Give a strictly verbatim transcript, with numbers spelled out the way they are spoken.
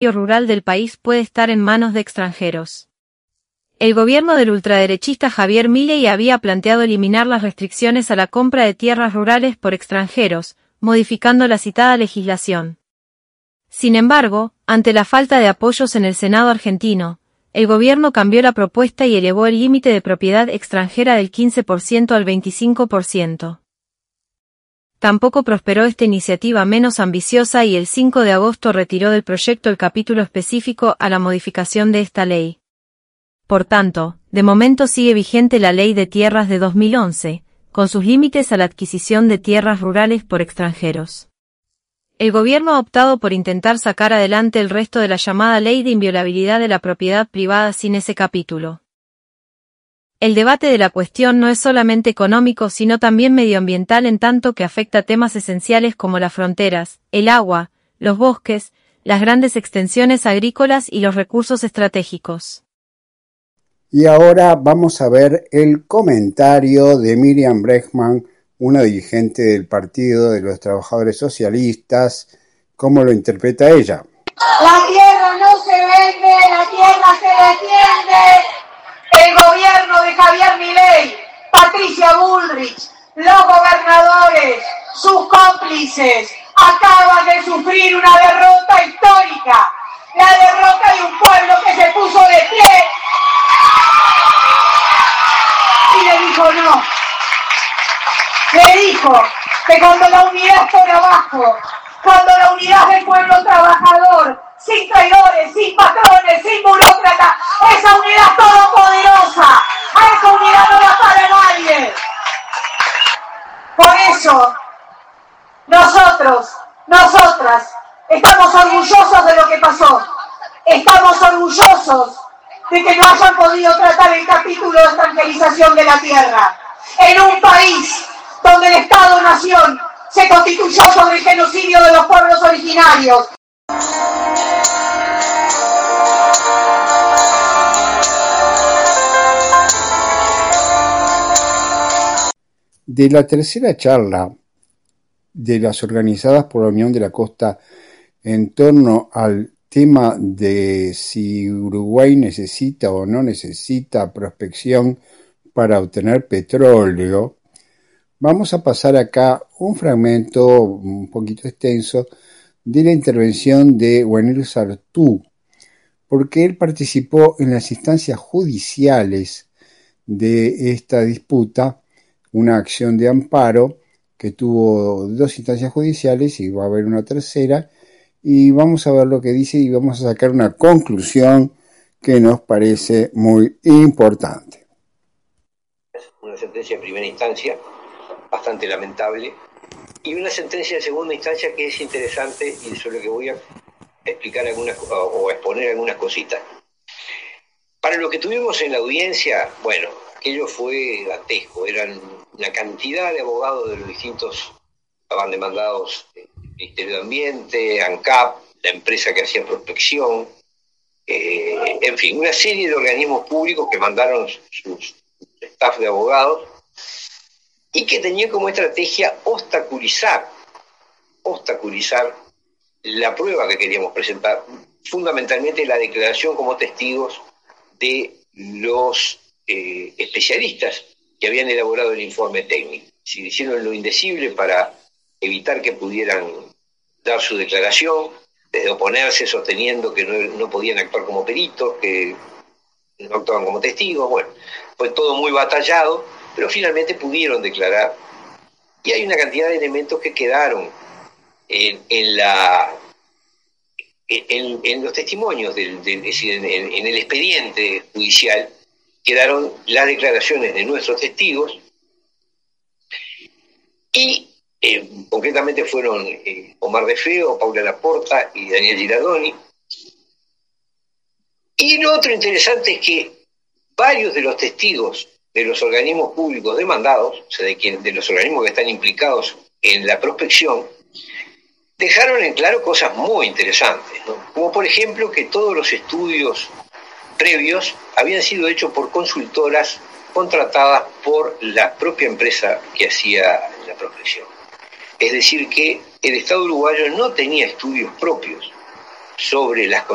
rural del país puede estar en manos de extranjeros. El gobierno del ultraderechista Javier Milei había planteado eliminar las restricciones a la compra de tierras rurales por extranjeros, modificando la citada legislación. Sin embargo, ante la falta de apoyos en el Senado argentino, el gobierno cambió la propuesta y elevó el límite de propiedad extranjera del quince por ciento al veinticinco por ciento. Tampoco prosperó esta iniciativa menos ambiciosa y el cinco de agosto retiró del proyecto el capítulo específico a la modificación de esta ley. Por tanto, de momento sigue vigente la Ley de Tierras de dos mil once, con sus límites a la adquisición de tierras rurales por extranjeros. El gobierno ha optado por intentar sacar adelante el resto de la llamada Ley de Inviolabilidad de la Propiedad Privada sin ese capítulo. El debate de la cuestión no es solamente económico sino también medioambiental en tanto que afecta temas esenciales como las fronteras, el agua, los bosques, las grandes extensiones agrícolas y los recursos estratégicos. Y ahora vamos a ver el comentario de Miriam Bregman, una dirigente del Partido de los Trabajadores Socialistas, cómo lo interpreta ella. La tierra no se vende, la tierra se defiende. El gobierno de Javier Milei, Patricia Bullrich, los gobernadores, sus cómplices, acaban de sufrir una derrota histórica. La derrota de un pueblo que se puso de pie y le dijo no. Le dijo que cuando la unidad es por abajo, cuando la unidad del pueblo trabajador, sin traidores, sin patrones, sin burócratas, esa unidad todopoderosa, a esa unidad no la para nadie. Por eso, nosotros, nosotras, estamos orgullosos de lo que pasó. Estamos orgullosos de que no hayan podido tratar el capítulo de extranjerización de la tierra. En un país donde el Estado-Nación se constituyó sobre el genocidio de los pueblos originarios. De la tercera charla de las organizadas por la Unión de la Costa en torno al tema de si Uruguay necesita o no necesita prospección para obtener petróleo, vamos a pasar acá un fragmento un poquito extenso de la intervención de Guanilo Sartú, porque él participó en las instancias judiciales de esta disputa, una acción de amparo que tuvo dos instancias judiciales y va a haber una tercera, y vamos a ver lo que dice y vamos a sacar una conclusión que nos parece muy importante. Una sentencia de primera instancia bastante lamentable y una sentencia de segunda instancia que es interesante y sobre lo que voy a explicar algunas o exponer algunas cositas. Para lo que tuvimos en la audiencia, bueno, aquello fue dantesco, eran una cantidad de abogados de los distintos, estaban demandados el Ministerio de Ambiente, ANCAP, la empresa que hacía prospección, eh, en fin, una serie de organismos públicos que mandaron sus staff de abogados y que tenían como estrategia obstaculizar, obstaculizar la prueba que queríamos presentar, fundamentalmente la declaración como testigos de los eh, especialistas que habían elaborado el informe técnico. Se hicieron lo indecible para evitar que pudieran dar su declaración, desde oponerse sosteniendo que no, no podían actuar como peritos, que no actuaban como testigos. Bueno, fue todo muy batallado, pero finalmente pudieron declarar. Y hay una cantidad de elementos que quedaron en, en la en, en los testimonios, del, del, es decir, en, en el expediente judicial, quedaron las declaraciones de nuestros testigos y eh, concretamente fueron eh, Omar de Feo, Paula Laporta y Daniel Girardoni. Y lo otro interesante es que varios de los testigos de los organismos públicos demandados, o sea, de, quien, de los organismos que están implicados en la prospección, dejaron en claro cosas muy interesantes, ¿no? Como por ejemplo que todos los estudios previos habían sido hechos por consultoras contratadas por la propia empresa que hacía la prospección. Es decir, que el Estado uruguayo no tenía estudios propios sobre las